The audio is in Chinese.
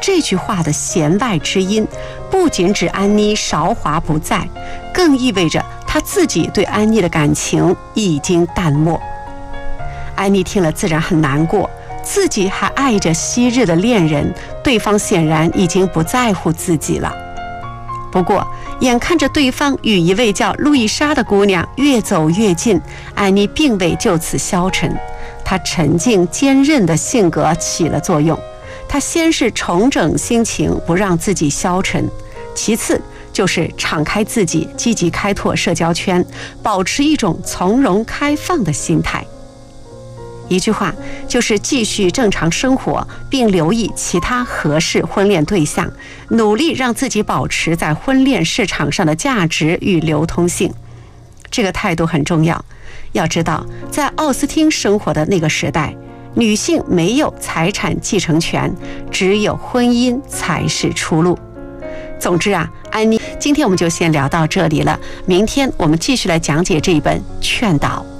这句话的弦外之音，不仅指安妮韶华不再，更意味着她自己对安妮的感情已经淡漠。安妮听了自然很难过，自己还爱着昔日的恋人，对方显然已经不在乎自己了。不过眼看着对方与一位叫路易莎的姑娘越走越近，安妮并未就此消沉，她沉静坚韧的性格起了作用。她先是重整心情，不让自己消沉，其次就是敞开自己，积极开拓社交圈，保持一种从容开放的心态。一句话就是继续正常生活，并留意其他合适婚恋对象，努力让自己保持在婚恋市场上的价值与流通性。这个态度很重要。要知道，在奥斯汀生活的那个时代，女性没有财产继承权，只有婚姻才是出路。总之啊，安妮，今天我们就先聊到这里了，明天我们继续来讲解这一本《劝导》。